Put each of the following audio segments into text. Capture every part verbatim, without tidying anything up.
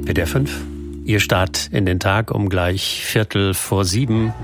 W D R fünf, Ihr Start in den Tag um gleich Viertel vor sieben.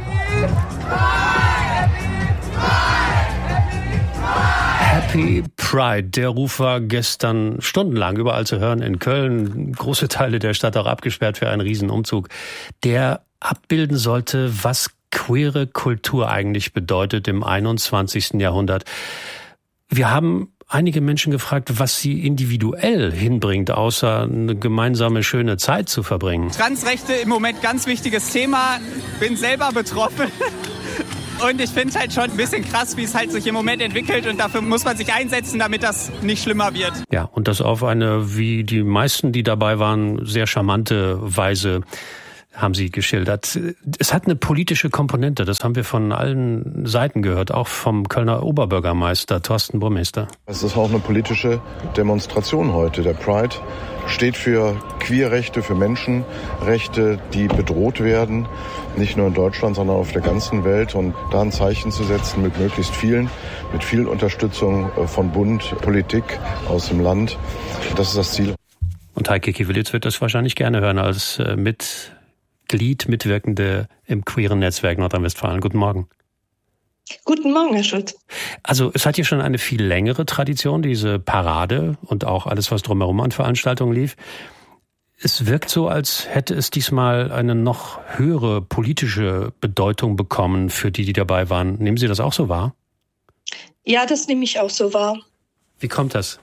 Happy Pride, der Ruf war gestern stundenlang überall zu hören in Köln. Große Teile der Stadt auch abgesperrt für einen Riesenumzug, der abbilden sollte, was queere Kultur eigentlich bedeutet im einundzwanzigsten Jahrhundert. Wir haben einige Menschen gefragt, was sie individuell hinbringt, außer eine gemeinsame schöne Zeit zu verbringen. Transrechte im Moment ganz wichtiges Thema. Bin selber betroffen. Und ich finde es halt schon ein bisschen krass, wie es halt sich im Moment entwickelt. Und dafür muss man sich einsetzen, damit das nicht schlimmer wird. Ja, und das auf eine, wie die meisten, die dabei waren, sehr charmante Weise haben sie geschildert. Es hat eine politische Komponente, das haben wir von allen Seiten gehört, auch vom Kölner Oberbürgermeister Thorsten Burmester. Es ist auch eine politische Demonstration heute. Der Pride steht für Queerrechte, für Menschenrechte, die bedroht werden, nicht nur in Deutschland, sondern auf der ganzen Welt. Und da ein Zeichen zu setzen mit möglichst vielen, mit viel Unterstützung von Bund, Politik aus dem Land, das ist das Ziel. Und Heike Kiewelitz wird das wahrscheinlich gerne hören als mit Glied, Mitwirkende im queeren Netzwerk Nordrhein-Westfalen. Guten Morgen. Guten Morgen, Herr Schulz. Also es hat hier schon eine viel längere Tradition, diese Parade und auch alles, was drumherum an Veranstaltungen lief. Es wirkt so, als hätte es diesmal eine noch höhere politische Bedeutung bekommen für die, die dabei waren. Nehmen Sie das auch so wahr? Ja, das nehme ich auch so wahr. Wie kommt das?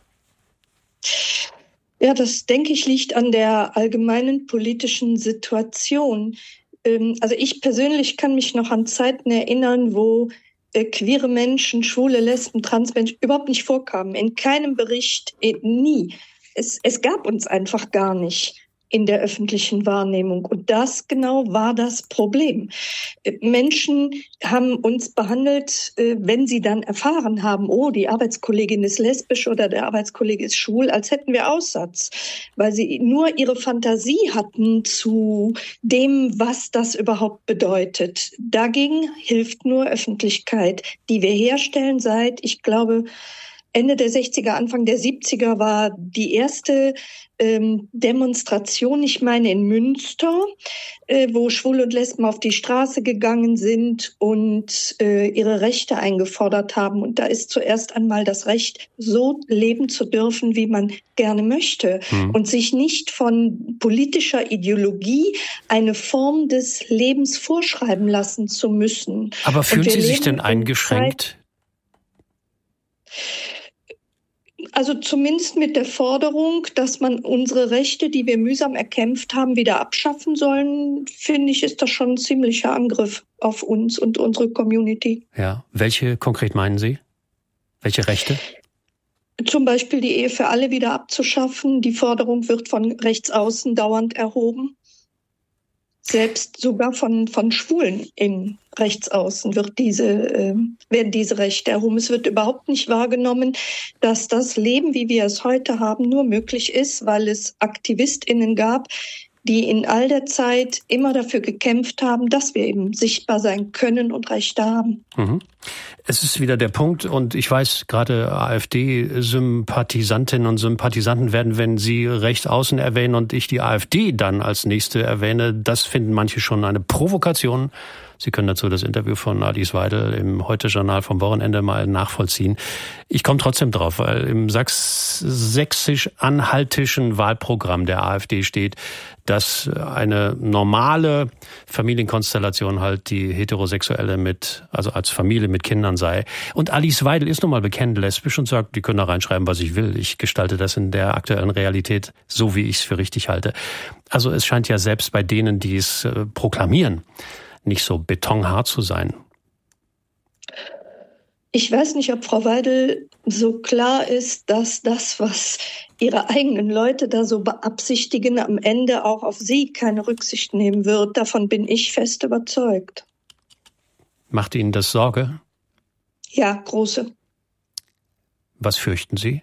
Ja, das, denke ich, liegt an der allgemeinen politischen Situation. Also ich persönlich kann mich noch an Zeiten erinnern, wo queere Menschen, schwule, Lesben, Transmenschen überhaupt nicht vorkamen. In keinem Bericht, nie. Es, es gab uns einfach gar nicht in der öffentlichen Wahrnehmung. Und das genau war das Problem. Menschen haben uns behandelt, wenn sie dann erfahren haben, oh, die Arbeitskollegin ist lesbisch oder der Arbeitskollege ist schwul, als hätten wir Aussatz, weil sie nur ihre Fantasie hatten zu dem, was das überhaupt bedeutet. Dagegen hilft nur Öffentlichkeit, die wir herstellen seit, ich glaube, Ende der sechziger, Anfang der siebziger war die erste ähm, Demonstration, ich meine in Münster, äh, wo Schwule und Lesben auf die Straße gegangen sind und äh, ihre Rechte eingefordert haben. Und da ist zuerst einmal das Recht, so leben zu dürfen, wie man gerne möchte, mhm. und sich nicht von politischer Ideologie eine Form des Lebens vorschreiben lassen zu müssen. Aber fühlen Sie sich denn eingeschränkt? Also zumindest mit der Forderung, dass man unsere Rechte, die wir mühsam erkämpft haben, wieder abschaffen sollen, finde ich, ist das schon ein ziemlicher Angriff auf uns und unsere Community. Ja, welche konkret meinen Sie? Welche Rechte? Zum Beispiel die Ehe für alle wieder abzuschaffen. Die Forderung wird von Rechtsaußen dauernd erhoben. Selbst sogar von, von Schwulen in Rechtsaußen wird diese, äh, werden diese Rechte erhoben. Es wird überhaupt nicht wahrgenommen, dass das Leben, wie wir es heute haben, nur möglich ist, weil es AktivistInnen gab, die in all der Zeit immer dafür gekämpft haben, dass wir eben sichtbar sein können und Rechte haben. Mhm. Es ist wieder der Punkt, und ich weiß, gerade AfD-Sympathisantinnen und Sympathisanten werden, wenn Sie rechts außen erwähnen und ich die AfD dann als nächste erwähne, das finden manche schon eine Provokation. Sie können dazu das Interview von Alice Weidel im Heute-Journal vom Wochenende mal nachvollziehen. Ich komme trotzdem drauf, weil im Sachs- sächsisch-anhaltischen Wahlprogramm der AfD steht, dass eine normale Familienkonstellation halt die heterosexuelle mit, also als Familie mit Kindern sei. Und Alice Weidel ist nun mal bekennend lesbisch und sagt, die können da reinschreiben, was ich will. Ich gestalte das in der aktuellen Realität so, wie ich es für richtig halte. Also es scheint ja selbst bei denen, die es äh, proklamieren, nicht so betonhart zu sein. Ich weiß nicht, ob Frau Weidel so klar ist, dass das, was ihre eigenen Leute da so beabsichtigen, am Ende auch auf sie keine Rücksicht nehmen wird. Davon bin ich fest überzeugt. Macht Ihnen das Sorge? Ja, große. Was fürchten Sie?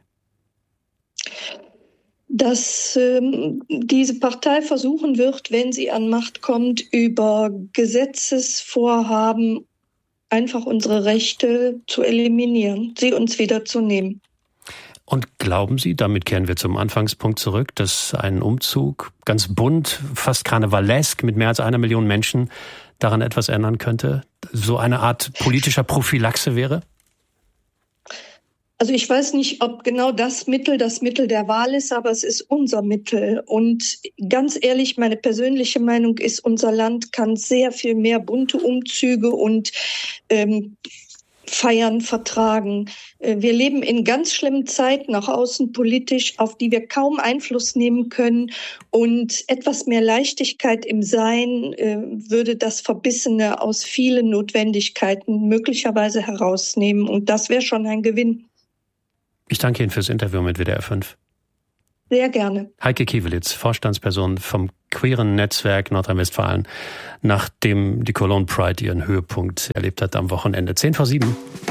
Dass ähm, diese Partei versuchen wird, wenn sie an Macht kommt, über Gesetzesvorhaben einfach unsere Rechte zu eliminieren, sie uns wieder zu nehmen. Und glauben Sie, damit kehren wir zum Anfangspunkt zurück, dass ein Umzug ganz bunt, fast karnevalesk mit mehr als einer Million Menschen daran etwas ändern könnte? So eine Art politischer Prophylaxe wäre? Also ich weiß nicht, ob genau das Mittel das Mittel der Wahl ist, aber es ist unser Mittel. Und ganz ehrlich, meine persönliche Meinung ist, unser Land kann sehr viel mehr bunte Umzüge und ähm, Feiern vertragen. Wir leben in ganz schlimmen Zeiten, nach außen politisch, auf die wir kaum Einfluss nehmen können. Und etwas mehr Leichtigkeit im Sein äh, würde das Verbissene aus vielen Notwendigkeiten möglicherweise herausnehmen. Und das wäre schon ein Gewinn. Ich danke Ihnen fürs Interview mit W D R fünf. Sehr gerne. Heike Kiewelitz, Vorstandsperson vom Queeren Netzwerk Nordrhein-Westfalen, nachdem die Cologne Pride ihren Höhepunkt erlebt hat am Wochenende. zehn vor sieben.